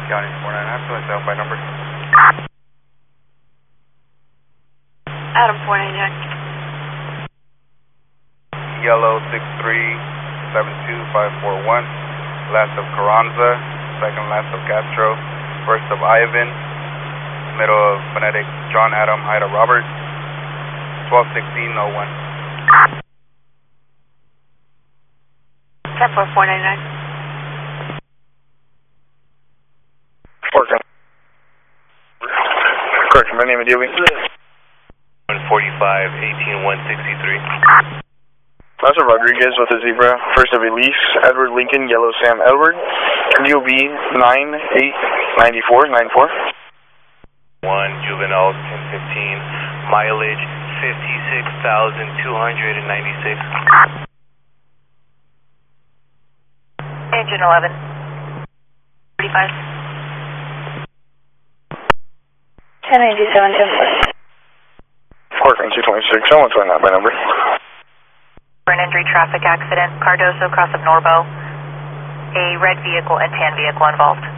County 49, select by number. Adam 499. Yellow 6372541. Last of Carranza, second last of Castro, first of Ivan, middle of phonetic John Adam Ida Robert, 121601. 10499. Correct, my name is DOB. 145-18163. Last of Rodriguez with a zebra, first of Elise, Edward Lincoln, Yellow Sam Edward, DOB 989494. 1 Juvenile 1015, mileage 56,296. Engine 11. 45. 1097, 10. Correct, 226, someone's on that by number. For an injury traffic accident, Cardoso, cross of Norbo. A red vehicle and tan vehicle involved.